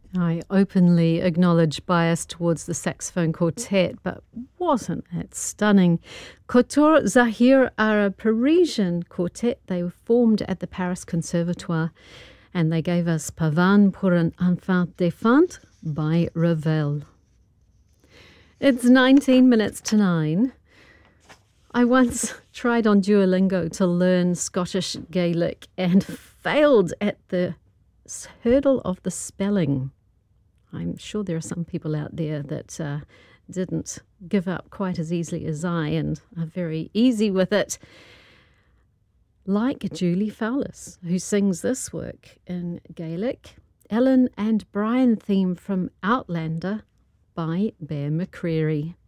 I openly acknowledge bias towards the saxophone quartet, but wasn't it stunning? Kotor Zahir are a Parisian quartet. They were formed at the Paris Conservatoire, and they gave us Pavane pour un enfant défunt by Ravel. It's 19 minutes to 9. I once tried on Duolingo to learn Scottish Gaelic and failed at the hurdle of the spelling. I'm sure there are some people out there that didn't give up quite as easily as I and are very easy with it. Like Julie Fowlis, who sings this work in Gaelic, Ellen and Brian theme from Outlander by Bear McCreary.